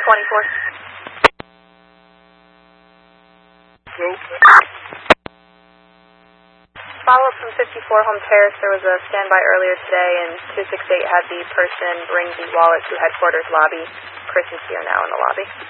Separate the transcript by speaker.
Speaker 1: Follow-up from 54 Home Terrace. There was a standby earlier today, and 268 had the person bring the wallet to headquarters lobby. Chris is here now in the lobby.